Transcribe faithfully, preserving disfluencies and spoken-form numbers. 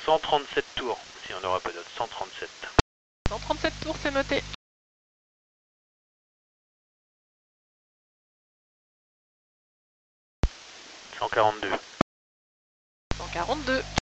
cent trente-sept tours, si on aura pas d'autres, cent trente-sept. cent trente-sept tours, c'est noté. cent quarante-deux. cent quarante-deux.